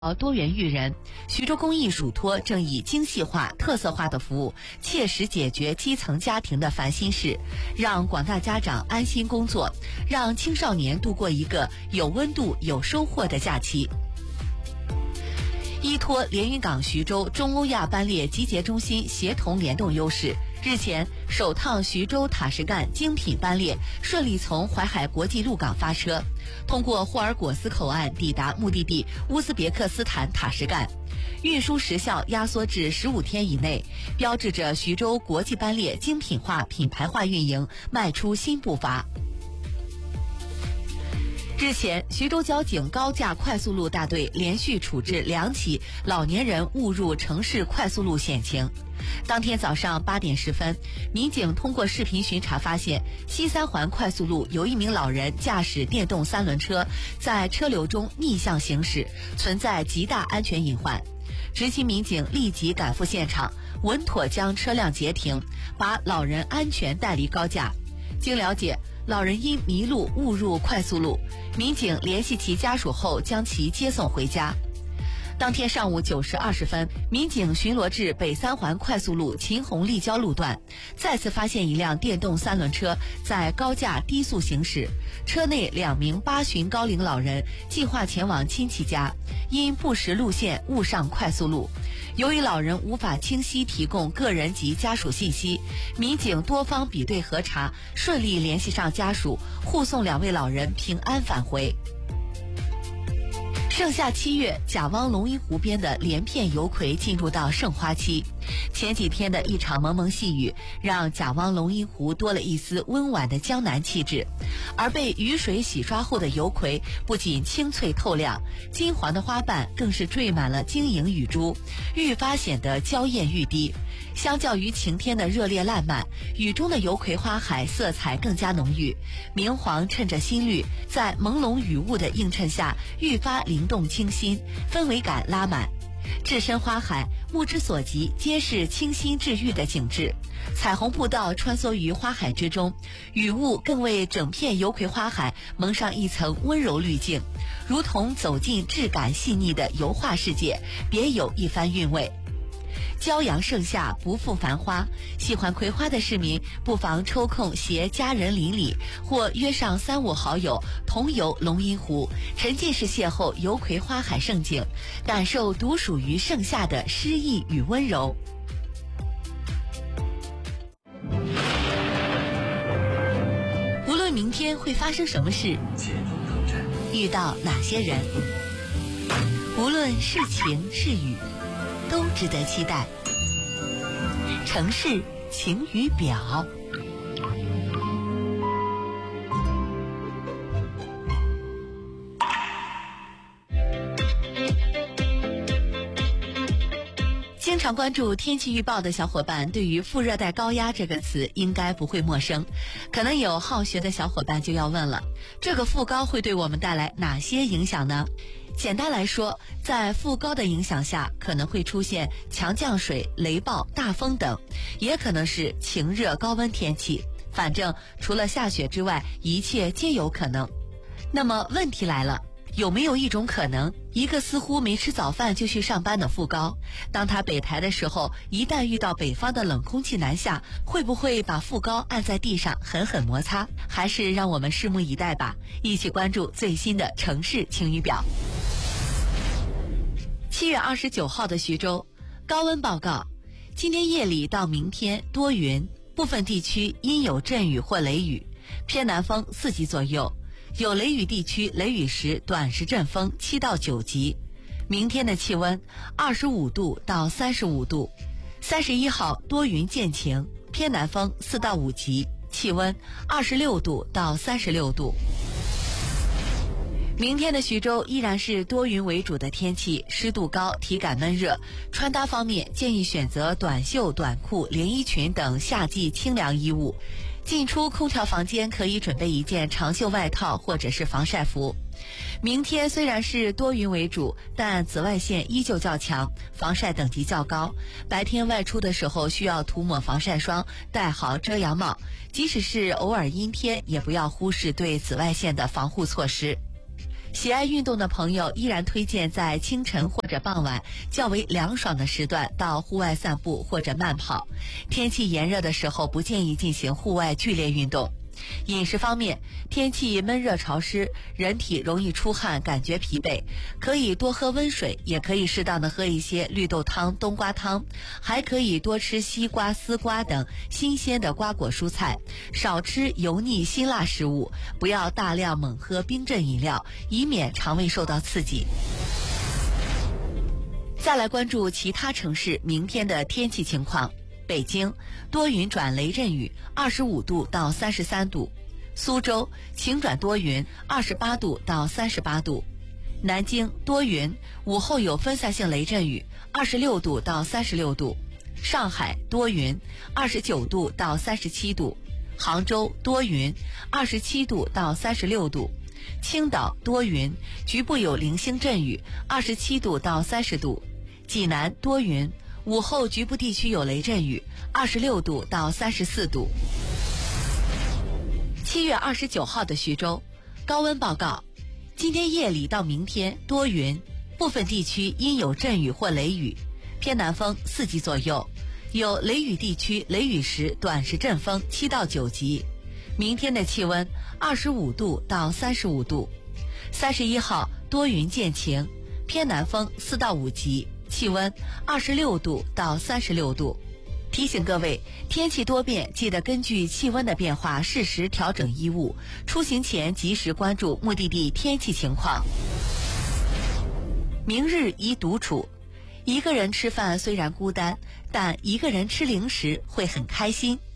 多元育人，徐州公益属托正以精细化、特色化的服务，切实解决基层家庭的烦心事，让广大家长安心工作，让青少年度过一个有温度、有收获的假期。依托连云港徐州中欧亚班列集结中心协同联动优势，日前首趟徐州塔什干精品班列顺利从淮海国际陆港发车，通过霍尔果斯口岸抵达目的地乌兹别克斯坦塔什干，运输时效压缩至15天以内，标志着徐州国际班列精品化、品牌化运营迈出新步伐。日前，徐州交警高架快速路大队连续处置2起老年人误入城市快速路险情。当天早上8点10分，民警通过视频巡查发现，西三环快速路有一名老人驾驶电动3轮车在车流中逆向行驶，存在极大安全隐患。执勤民警立即赶赴现场，稳妥将车辆截停，把老人安全带离高架。经了解，老人因迷路误入快速路，民警联系其家属后将其接送回家。当天上午9时20分，民警巡逻至北三环快速路秦红立交路段，再次发现一辆电动3轮车在高架低速行驶，车内2名8旬高龄老人计划前往亲戚家，因不识路线误上快速路。由于老人无法清晰提供个人及家属信息，民警多方比对核查，顺利联系上家属，护送2位老人平安返回。盛夏7月，贾汪龙吟湖边的连片油葵进入到盛花期。前几天的一场蒙蒙细雨，让贾汪龙吟湖多了一丝温婉的江南气质。而被雨水洗刷后的油葵，不仅清脆透亮，金黄的花瓣更是缀满了晶莹雨珠，愈发显得娇艳欲滴。相较于晴天的热烈烂漫，雨中的油葵花海色彩更加浓郁，明黄衬着新绿，在朦胧雨雾的映衬下，愈发灵动清新，氛围感拉满。置身花海，目之所及皆是清新治愈的景致。彩虹步道穿梭于花海之中，雨雾更为整片油葵花海蒙上一层温柔滤镜，如同走进质感细腻的油画世界，别有一番韵味。骄阳盛夏，不负繁花，喜欢葵花的市民不妨抽空携家人邻里，或约上3-5好友同游龙吟湖，沉浸式邂逅油葵花海盛景，感受独属于盛夏的诗意与温柔。无论明天会发生什么事，遇到哪些人，无论是晴是雨，都值得期待。城市晴雨表。经常关注天气预报的小伙伴，对于副热带高压这个词应该不会陌生。可能有好学的小伙伴就要问了，这个副高会对我们带来哪些影响呢？简单来说，在副高的影响下，可能会出现强降水、雷暴、大风等，也可能是晴热高温天气。反正除了下雪之外，一切皆有可能。那么问题来了，有没有一种可能，一个似乎没吃早饭就去上班的副高，当他北抬的时候，一旦遇到北方的冷空气南下，会不会把副高按在地上狠狠摩擦？还是让我们拭目以待吧，一起关注最新的城市晴雨表。7月29号的徐州高温报告，今天夜里到明天多云，部分地区阴有阵雨或雷雨，偏南风4级左右，有雷雨地区雷雨时短时阵风7到9级。明天的气温25度到35度。31号多云见晴，偏南风4到5级，气温26度到36度。明天的徐州依然是多云为主的天气，湿度高，体感闷热。穿搭方面，建议选择短袖、短裤、连衣裙等夏季清凉衣物。进出空调房间可以准备一件长袖外套或者是防晒服。明天虽然是多云为主，但紫外线依旧较强，防晒等级较高。白天外出的时候需要涂抹防晒霜，戴好遮阳帽。即使是偶尔阴天，也不要忽视对紫外线的防护措施。 喜爱运动的朋友依然推荐在清晨或者傍晚较为凉爽的时段到户外散步或者慢跑。天气炎热的时候不建议进行户外剧烈运动。饮食方面，天气闷热潮湿，人体容易出汗，感觉疲惫，可以多喝温水，也可以适当的喝一些绿豆汤、冬瓜汤，还可以多吃西瓜、丝瓜等新鲜的瓜果蔬菜，少吃油腻辛辣食物，不要大量猛喝冰镇饮料，以免肠胃受到刺激。再来关注其他城市明天的天气情况。北京多云转雷阵雨，25度到33度；苏州晴转多云，28度到38度；南京多云，午后有分散性雷阵雨，26度到36度；上海多云，29度到37度；杭州多云，27度到36度；青岛多云，局部有零星阵雨，27度到30度；济南多云，午后局部地区有雷阵雨，26度到34度。7月29号的徐州高温报告，今天夜里到明天多云，部分地区阴有阵雨或雷雨，偏南风4级左右，有雷雨地区雷雨时短时阵风7到9级。明天的气温25度到35度。31号多云见晴，偏南风4到5级，气温26度到36度。提醒各位，天气多变，记得根据气温的变化适时调整衣物，出行前及时关注目的地天气情况。明日宜独处，一个人吃饭虽然孤单，但一个人吃零食会很开心。